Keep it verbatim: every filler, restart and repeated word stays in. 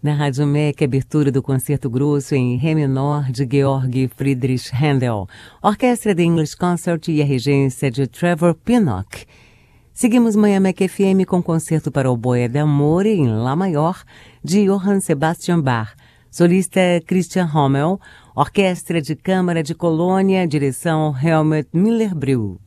Na Rádio M E C, abertura do Concerto Grosso em Ré menor de Georg Friedrich Händel, Orquestra de English Concert e a regência de Trevor Pinnock. Seguimos Manhã M E C F M com concerto para oboé d'amore em Lá maior de Johann Sebastian Bach, solista Christian Rommel, Orquestra de Câmara de Colônia, direção Helmut Müller-Brühl.